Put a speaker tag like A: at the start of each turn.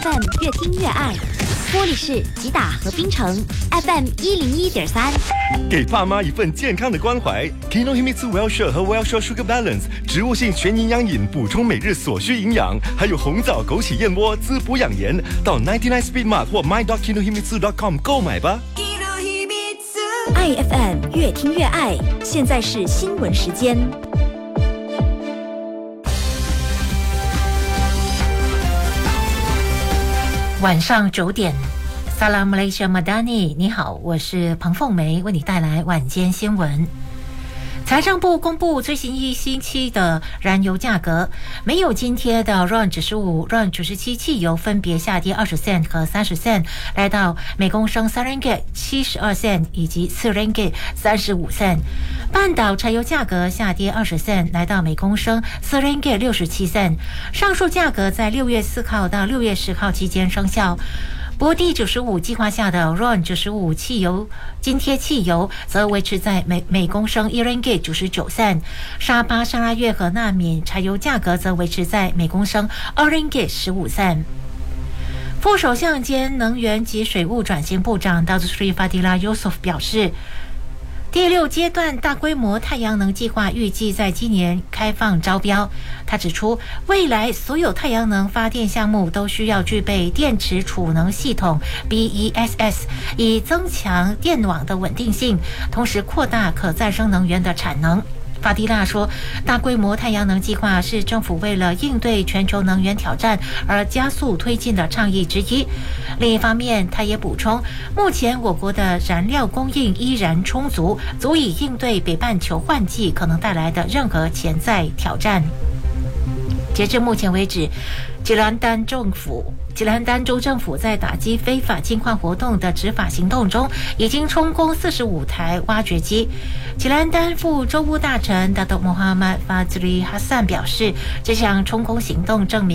A: FM 越听越爱，玻璃市、吉打和槟城 FM 101.3，
B: 给爸妈一份健康的关怀。Kinohimitsu Wellshore 和 Wellshore Sugar Balance 植物性全营养饮，补充每日所需营养，还有红枣枸杞燕窝滋补养颜。到99 Speed Mart 或 my.kinohimitsu.com 购买吧。
A: 爱 FM 越听越爱，现在是新闻时间。
C: 晚上9点 Salam Malaysia Madani， 你好，我是彭凤梅，为你带来晚间新闻。财政部公布最新一星期的燃油价格，没有津贴的 RON95、RON97 汽油分别下跌20 cent 和30 cent， 来到每公升3 ringgit 72 cent 以及4 ringgit 35 cent。半岛柴油价格下跌20 cent， 来到每公升4 ringgit 67 cent。上述价格在6月4号到6月10号期间生效。不第95计划下的 RON95 汽油津贴汽油则维持在每公升1 ringgit 99 cent， 沙巴、沙拉越和纳缅柴油价格则维持在每公升2 ringgit 15 cent。副首相兼能源及水务转型部长 Datuk Seri Fadillah Yusof 表示，第6阶段大规模太阳能计划预计在今年开放招标。他指出，未来所有太阳能发电项目都需要具备电池储能系统 BESS， 以增强电网的稳定性，同时扩大可再生能源的产能。法蒂拉说，大规模太阳能计划是政府为了应对全球能源挑战而加速推进的倡议之一。另一方面，他也补充，目前我国的燃料供应依然充足，足以应对北半球换季可能带来的任何潜在挑战。截至目前为止，吉兰丹州政府在打击非法金矿活动的执法行动中，已经充公45台挖掘机。吉兰丹副州务大臣 Datuk Muhammad Fazli Hassan 表示，这项充公行动证明